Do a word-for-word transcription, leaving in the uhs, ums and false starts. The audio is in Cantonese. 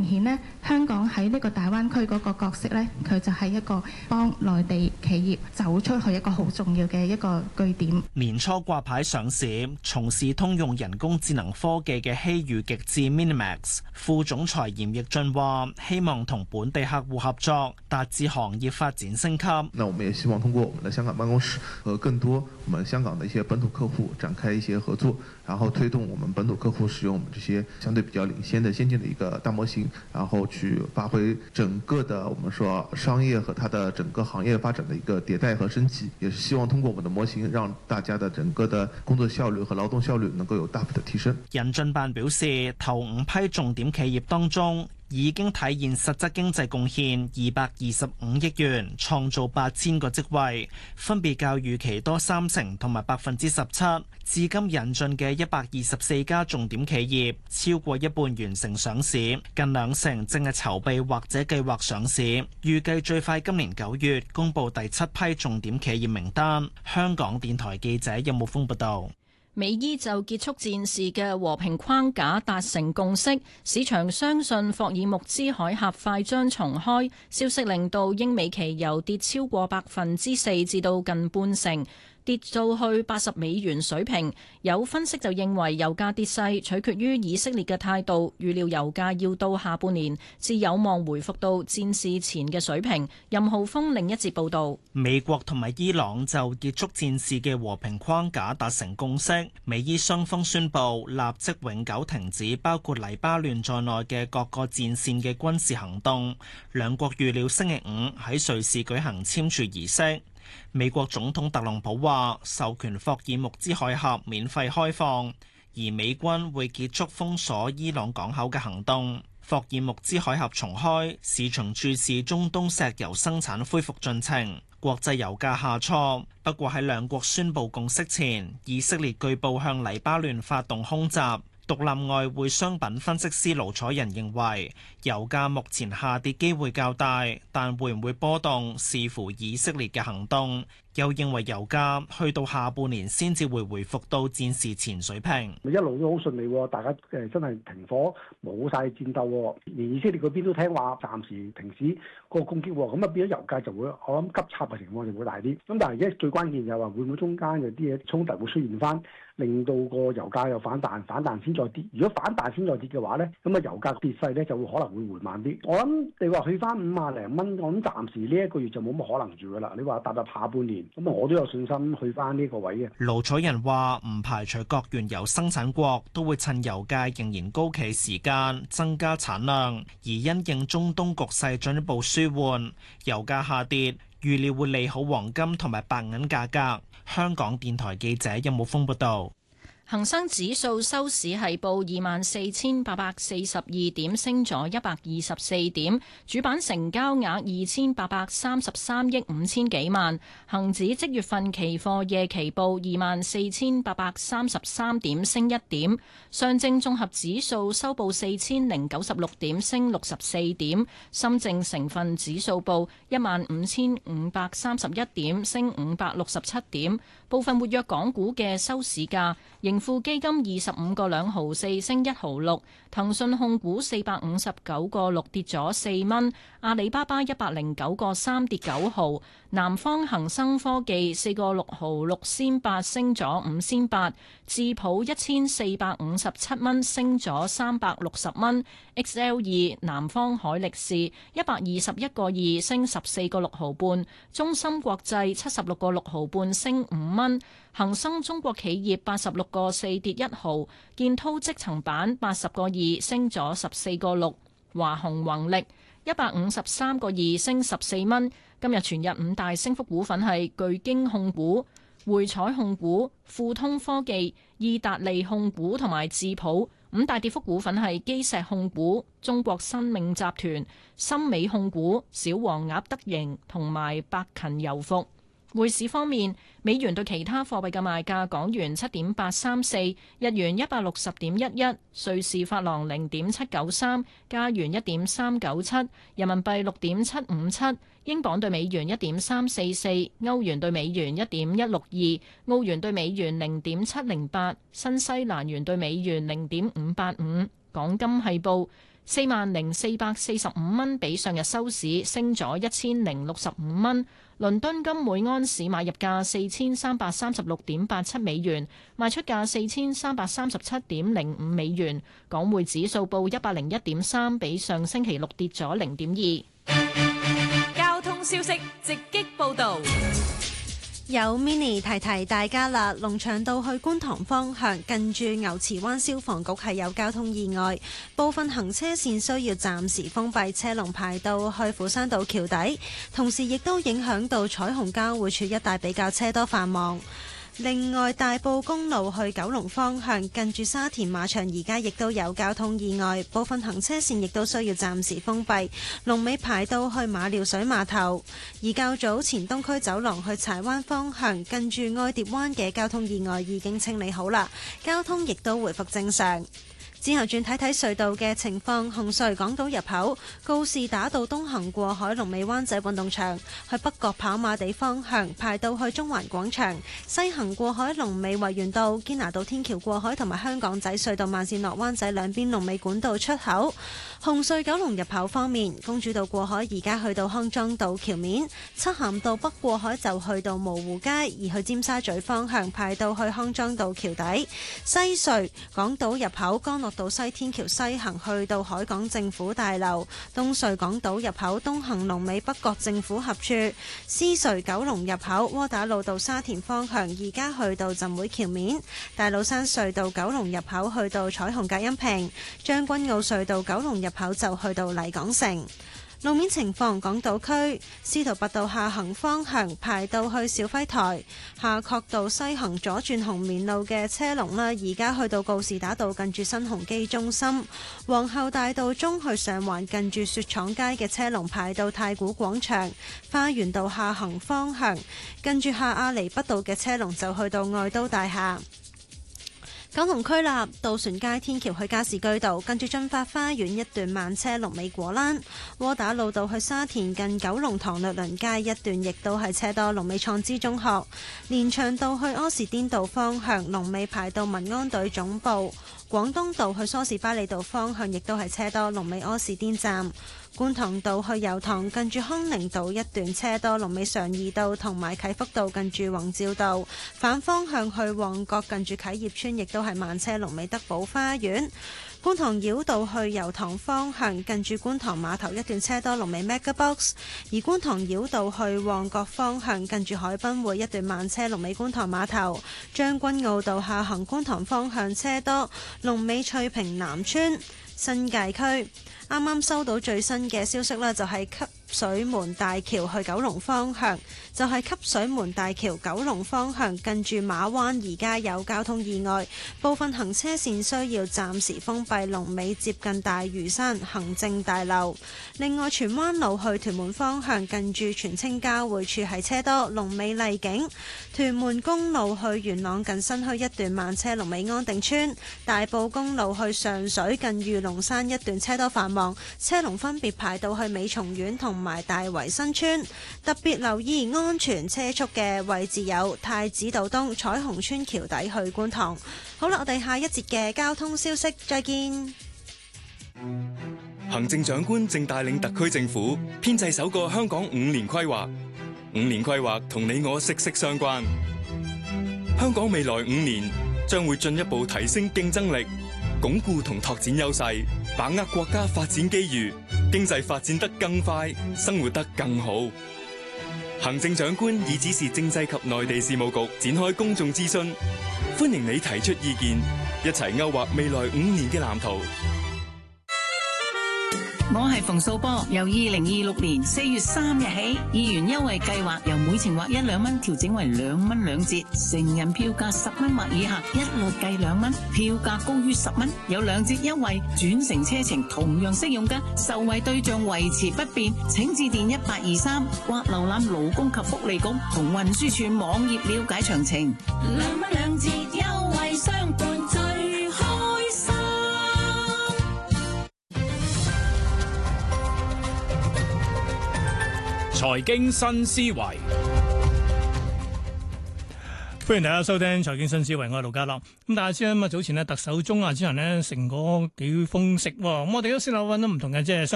顯呢，香港喺呢個大灣區嗰個角色呢，佢就係一個幫內地企業走出去一個好重要嘅一個據點。 年初掛牌上市，從事通用人工智能科技嘅希裕極智 Minimax 副總裁嚴奕俊話：希望同本地客戶合作，達至行業發展升級。 那我們也希望通過我們的香港辦公室和更多我們香港的一些本土客戶展開一些合作，然後推動我們本土客戶使用我們這些相對比較領先的先進的一個大模型，然後去發揮整個的我們說商業和它的整個行業發展的一個迭代和升級，也是希望通過我們的模型，讓大家的整個的工作效率和勞動效率能夠有大幅的提升。 引進辦表示，頭五批重點企業當中，已經體現實質經濟貢獻二百二十五億元，創造八千個職位，分別較預期多三成同埋百分之十七。至今引進嘅一百二十四家重點企業，超過一半完成上市，近兩成正係籌備或者計劃上市。預計最快今年九月公布第七批重點企業名單。香港電台記者任木峰報道。 美伊就結束戰事嘅和平框架達成共識，市場相信霍爾木茲海峽快將重開。消息令到英美期油跌超過百分之四，至到近半成，跌到去八十美元水平。有分析就認為油價跌勢取決於以色列嘅態度，預料油價要到下半年至有望回復到戰事前嘅水平。任浩峰另一節報導。 美國同埋伊朗就結束戰事嘅和平框架達成共識，美伊雙方宣布立即永久停止包括黎巴嫩在內嘅各個戰線嘅軍事行動。兩國預料星期五喺瑞士舉行簽署儀式。美國總統特朗普話授權霍爾木茲海峽免費開放，而美軍會結束封鎖伊朗港口嘅行動。霍爾木茲海峽重開，市場注視中東石油生產恢復進程。國際油價下挫，不過喺兩國宣布共識前，以色列據報向黎巴嫩發動空襲。獨立外匯商品分析師盧楚仁認為，油價目前下跌機會較大，但會唔會波動視乎以色列嘅行動。又認為油價去到下半年先至會回復到戰事前水平。 一路都好順利，大家誒真係停火，冇晒戰鬥，連以色列嗰邊都聽話，暫時停止嗰個攻擊，咁啊變咗油價就會我諗急插嘅情況就會大啲。咁但係而家最關鍵就係話會唔會中間有啲嘢衝突會出現翻，令到個油價又反彈，反彈先再跌。如果反彈先再跌嘅話咧，咁啊油價跌勢咧就會可能會緩慢啲。我諗你話去翻五萬零蚊，我諗暫時呢一個月就冇乜可能住噶啦。你話踏入下半年。咁啊，我都有信心去翻呢個位嘅。 盧楚仁話：唔排除各原油生產國都會趁油價仍然高企時間增加產量，而因應中東局勢進一步舒緩，油價下跌，預料會利好黃金同埋白銀價格。香港電台記者任武峰報道。 恒生指數收市係報二萬四千八百四十二點，升咗一百二十四點。主板成交額二千八百三十三億五千幾萬。恒指即月份期貨夜期報二萬四千八百三十三點，升一點。上證綜合指數收報四千零九十六點，升六十四點。深證成分指數報一萬五千五百三十一點，升五百六十七點。部分活躍港股嘅收市價，盈富基金二十五個兩毫四升一毫六，騰訊控股四百五十九個六跌咗四蚊，阿里巴巴一百零九個三跌九毫，南方恒生科技四個六毫六仙八升咗五仙八，智普一千四百五十七蚊升咗三百六十蚊 ，X L 二南方海力士一百二十一個二升十四個六毫半，中芯國際七十六個六毫半升五蚊，恒生中國企業八十六個四跌一毫，建滔積層板八十個二升咗十四個六，華虹宏力一百五十三個二升十四蚊。今日全日五大升幅股份係巨京控股、匯彩控股、富通科技、意達利控股同埋智普。五大跌幅股份係基石控股、中國生命集團、森美控股、小黃鴨德盈同埋百勤油服。匯市方面，美元對其他貨幣嘅賣價：港元七點八三四，日元一百六十點一一，瑞士法郎零點七九三，加元一點三九七，人民幣六點七五七，英鎊對美元一點三四四，歐元對美元一點一六二，澳元對美元零點七零八，新西蘭元對美元零點五八五。港金係報四萬零四百四十五蚊，比上日收市升咗一千零六十五蚊。倫敦金每安士買入價四千三百三十六點八七美元，賣出價四千三百三十七點零五美元。港匯指數報一百零一點三，比上星期六跌咗零點二。 交通消息直擊報導。 有 mini 提提大家啦，龍翔道去觀塘方向近住牛池灣消防局係有交通意外，部分行車線需要暫時封閉，車龍排到去斧山道橋底，同時亦都影響到彩虹交匯處一帶比較車多繁忙。另外，大埔公路去九龍方向近住沙田馬場而家亦都有交通意外，部分行車線亦都需要暫時封閉，龍尾排到去馬料水碼頭。而較早前東區走廊去柴灣方向近住愛蝶灣嘅交通意外已經清理好啦，交通亦都回復正常。之後轉睇睇隧道嘅情況，紅隧港島入口告士打道東行過海龍尾灣仔運動場，去北角跑馬地方向排到去中環廣場；西行過海龍尾維園道堅拿道天橋過海同埋香港仔隧道慢線落灣仔兩邊龍尾管道出口。紅隧九龍入口方面，公主道過海而家去到康莊道橋面，漆咸道北過海就去到蕪湖街，而去尖沙咀方向排到去康莊道橋底。西隧港島入口干諾道西天橋西行去到海港政府大樓，東隧港島入口東行龍尾北角政府合署，獅隧九龍入口窩打老道沙田方向而家去到浸會橋面，大老山隧道九龍入口去到彩虹隔音屏，將軍澳隧道九龍入口就去到麗港城。路面情況，港島區司徒拔道下行方向排到去肇輝台，夏慤道西行左轉紅棉路嘅車龍啦，而家去到告士打道近住新鴻基中心，皇后大道中去上環近住雪廠街嘅車龍排到太古廣場，花園道下行方向近住下亞厘畢道嘅車龍就去到愛都大廈。九龍區立渡船街天橋去加士居道，跟住進發花園一段慢車龍尾果欄；窩打老道去沙田近九龍塘律倫街一段亦都係車多龍尾創知中學；連翔道去柯士甸道方向龍尾排到民安隊總部；廣東道去梳士巴利道方向亦都係車多龍尾柯士甸站；觀塘道去油塘近住康寧道一段車多龍尾常怡道，同埋啟福道近住宏照道；反方向去旺角近住啟業村亦都係慢車龍尾德寶花園。觀塘繞道去油塘方向近住觀塘碼頭一段車多龍尾 MegaBox， 而觀塘繞道去旺角方向近住海濱會一段慢車龍尾觀塘碼頭。將軍澳道下行觀塘方向車多龍尾翠屏南村。新界區啱啱收到最新嘅消息啦，就係吸水門大橋去九龍方向，就係吸水門大橋九龍方向近住馬灣而家有交通意外，部分行車線需要暫時封閉，龍尾接近大嶼山行政大樓。另外，荃灣路去屯門方向近住荃青交匯處係車多，龍尾麗景。屯門公路去元朗近新墟一段慢車，龍尾安定村。大埔公路去上水近御龍山一段車多繁忙，車龍分別排到去美松苑同埋大圍新村。特別留意安全車速嘅位置有太子道東彩虹村橋底去觀塘。好啦，我哋下一節嘅交通消息再見。 行政長官正帶領特區政府編製首個香港五年規劃，五年規劃同你我息息相關。香港未來五年將會進一步提升競爭力，鞏固同拓展優勢，把握國家發展機遇，經濟發展得更快，生活得更好。行政長官已指示政制及內地事務局展開公眾諮詢，歡迎你提出意見，一齊勾畫未來五年嘅藍圖。 我係馮素波，由二零二六年四月三日起，議員優惠計劃由每程劃一兩蚊調整為兩蚊兩折，成人票價十蚊或以下一律計兩蚊，票價高於十蚊有兩折優惠，轉乘車程同樣適用㗎，受惠對象維持不變，請致電一八二三或瀏覽勞工及福利局同運輸署網頁了解詳情。兩蚊兩折優惠相伴最開心。 財經新思維， 歡迎大家收聽財經新思維，我係盧家樂。咁大家知啦，咁啊早前咧特首中亞之行咧成果幾豐碩喎，咁我哋都先後揾到唔同嘅即係。